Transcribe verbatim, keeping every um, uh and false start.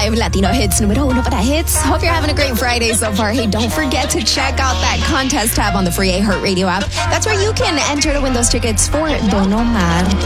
five Latino hits, numero uno para hits. Hope you're having a great Friday so far. Hey, don't forget to check out that contest tab on the free iHeartRadio app. That's where you can enter to win those tickets for Don Omar.